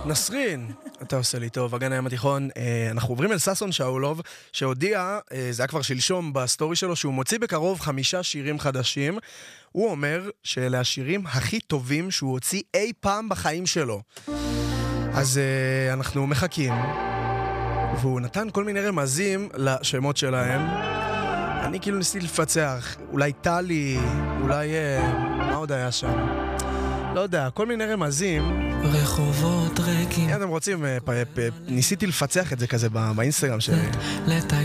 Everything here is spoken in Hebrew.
נסרין, אתה עושה לי טוב, אגן הים התיכון. אנחנו עוברים אל ששון שאולוב, שהודיע, זה היה כבר שלשום בסטורי שלו, שהוא מוציא בקרוב 5 שירים חדשים. הוא אומר שאלה השירים הכי טובים שהוא הוציא אי פעם בחיים שלו. אז אנחנו מחכים, והוא נתן כל מיני רמזים לשמות שלהם. אני כאילו ניסיתי לפצח, אולי טלי, אולי מה עוד היה שם? לא יודע, כל מיני רמזים. רחובות ריקים. אם אתם רוצים, ניסיתי לפצח את זה כזה באינסטגרם שלי.